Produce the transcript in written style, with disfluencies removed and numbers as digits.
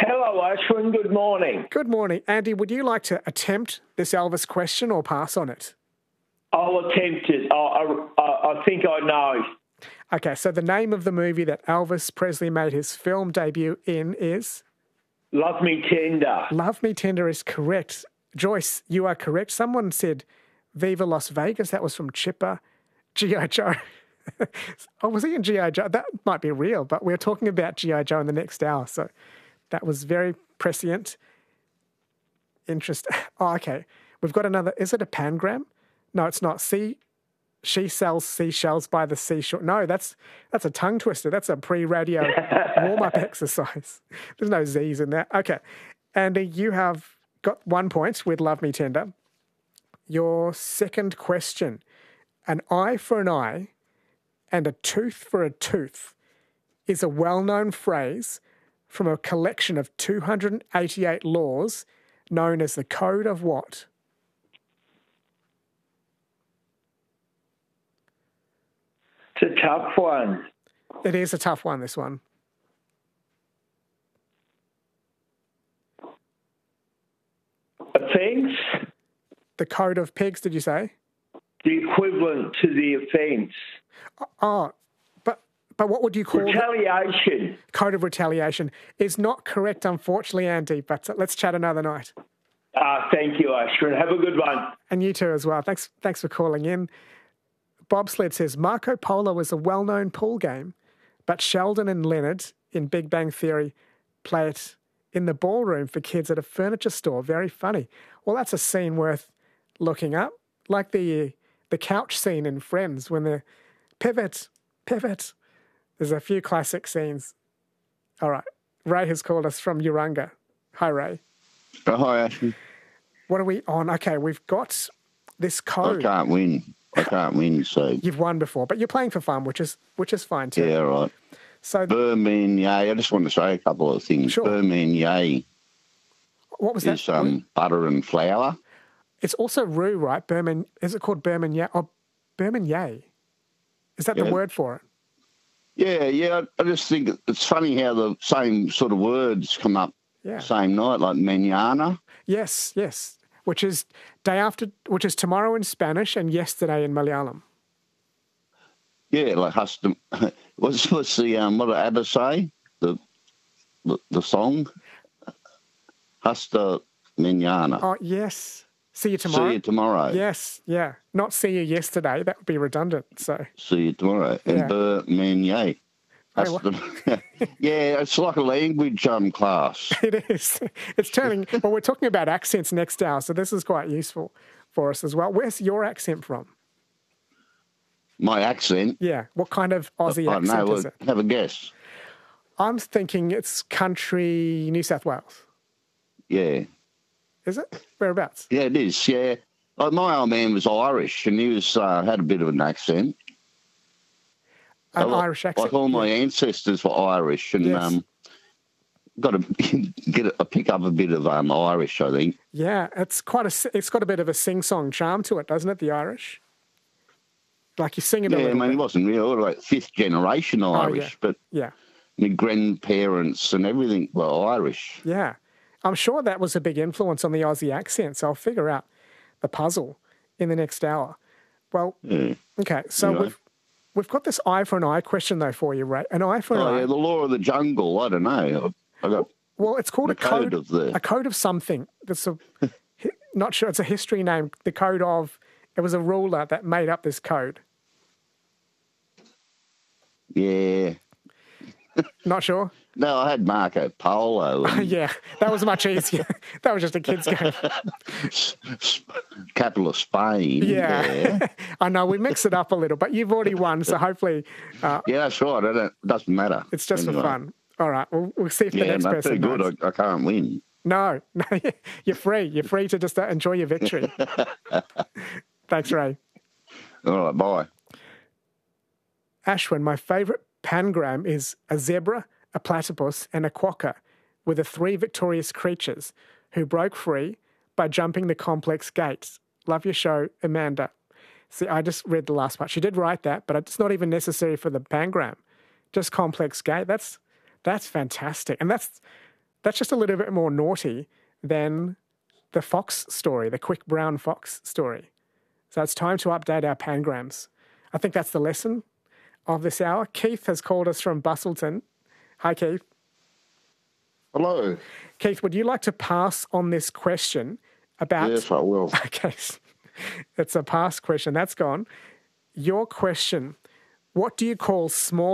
Hello, Ashwin. Good morning. Good morning. Andy, would you like to attempt this Elvis question or pass on it? I'll attempt it. I think I know. Okay, so the name of the movie that Elvis Presley made his film debut in is? Love Me Tender. Love Me Tender is correct. Joyce, you are correct. Someone said Viva Las Vegas. That was from Chipper. G.I. Joe. Oh, was he in G.I. Joe? That might be real, but we're talking about G.I. Joe in the next hour, so that was very prescient. Oh, okay. We've got another. Is it a pangram? No, it's not. She sells seashells by the seashore. No, that's a tongue twister. That's a pre-radio warm-up exercise. There's no Z's in that. Okay. Andy, you have got 1 point with Love Me Tender. Your second question. An eye for an eye and a tooth for a tooth is a well-known phrase from a collection of 288 laws known as the Code of what? It's a tough one. It is a tough one, this one. Offence? The Code of Pigs, did you say? The equivalent to the offence. Oh, but what would you call retaliation? Code of retaliation is not correct, unfortunately, Andy, but let's chat another night. Thank you, Ashwin. Have a good one. And you too as well. Thanks for calling in. Bobsled says, Marco Polo was a well-known pool game, but Sheldon and Leonard in Big Bang Theory play it in the ballroom for kids at a furniture store. Very funny. Well, that's a scene worth looking up, like the couch scene in Friends when they're pivot. There's a few classic scenes. All right. Ray has called us from Urunga. Hi, Ray. Oh, hi, Ashley. What are we on? Okay, we've got this code. I can't win, so... You've won before, but you're playing for fun, which is fine too. Yeah, right. So Bermenier, I just want to say a couple of things. Sure. Bermenier. What was that? Is butter and flour. It's also roux, right? Is it called Bermenier? Or Bermenier? Is that the word for it? Yeah. I just think it's funny how the same sort of words come up same night, like mañana. Yes. Which is tomorrow in Spanish and yesterday in Malayalam. Yeah, like hasta. What's the what did ABBA say? The song. Hasta mañana. Oh yes. See you tomorrow. See you tomorrow. Yes, yeah. Not see you yesterday. That would be redundant. So see you tomorrow. And Bermenier. Yeah, it's like a language class. It is. It's turning. Well, we're talking about accents next hour, so this is quite useful for us as well. Where's your accent from? My accent? Yeah. What kind of Aussie accent is it? Have a guess. I'm thinking it's country New South Wales. Yeah. Is it? Whereabouts? Yeah, it is. Yeah. Like my old man was Irish, and he was had a bit of an accent. Irish accent. Like all my ancestors were Irish, and got to pick up a bit of Irish, I think. Yeah, it's got a bit of a sing-song charm to it, doesn't it? The Irish, like you sing it. Yeah, he wasn't real, like fifth generation Irish, but my grandparents and everything were Irish. Yeah, I'm sure that was a big influence on the Aussie accent. So I'll figure out the puzzle in the next hour. Well, okay, so We've got this eye for an eye question, though, for you, Ray. An eye for an eye. Yeah, the law of the jungle. I don't know. Well, it's called a code of something. That's not sure. It's a history name. The code of. It was a ruler that made up this code. Yeah. Not sure? No, I had Marco Polo. Yeah, that was much easier. That was just a kid's game. Capital of Spain. Yeah. I know, we mix it up a little, but you've already won, so hopefully... yeah, that's right. It doesn't matter. It's just for fun. All right, we'll see if the next person knows. Good. I can't win. No, you're free. You're free to just enjoy your victory. Thanks, Ray. All right, bye. Ashwin, my favourite pangram is a zebra, a platypus and a quokka were the three victorious creatures who broke free by jumping the complex gates. Love your show, Amanda. See, I just read the last part. She did write that, but it's not even necessary for the pangram. Just complex gate. That's fantastic. And that's just a little bit more naughty than the fox story, the quick brown fox story. So it's time to update our pangrams. I think that's the lesson of this hour. Keith has called us from Bustleton. Hi, Keith. Hello. Keith, would you like to pass on this question about... Yes, I will. Okay. It's a pass question. That's gone. Your question, what do you call small